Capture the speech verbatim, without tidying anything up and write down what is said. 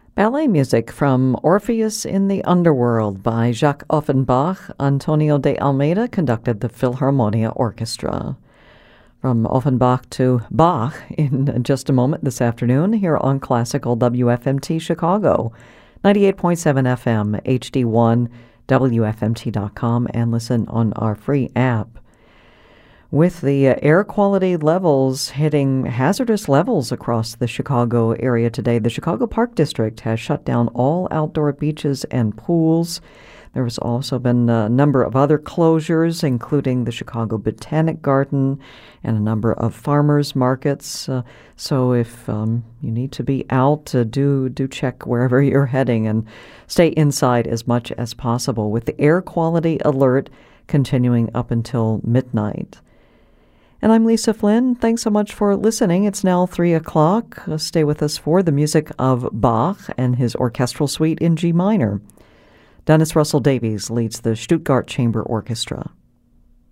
Ballet music from Orpheus in the Underworld by Jacques Offenbach. Antonio de Almeida conducted the Philharmonia Orchestra. From Offenbach to Bach in just a moment this afternoon here on Classical W F M T Chicago, ninety-eight point seven F M, H D one, W F M T dot com, and listen on our free app. With the uh, air quality levels hitting hazardous levels across the Chicago area today, the Chicago Park District has shut down all outdoor beaches and pools. There has also been a number of other closures, including the Chicago Botanic Garden and a number of farmers markets. Uh, so if um, you need to be out, uh, do do check wherever you're heading and stay inside as much as possible, with the air quality alert continuing up until midnight. And I'm Lisa Flynn. Thanks so much for listening. It's now three o'clock. Uh, stay with us for the music of Bach and his orchestral suite in G minor. Dennis Russell Davies leads the Stuttgart Chamber Orchestra.